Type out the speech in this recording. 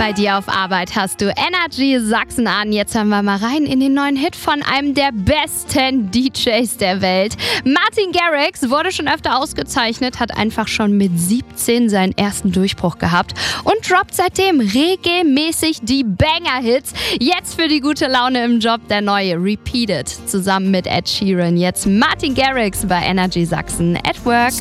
Bei dir auf Arbeit hast du Energy Sachsen an. Jetzt hören wir mal rein in den neuen Hit von einem der besten DJs der Welt. Martin Garrix wurde schon öfter ausgezeichnet, hat einfach schon mit 17 seinen ersten Durchbruch gehabt und droppt seitdem regelmäßig die Banger-Hits. Jetzt für die gute Laune im Job der neue Repeated zusammen mit Ed Sheeran. Jetzt Martin Garrix bei Energy Sachsen at Work.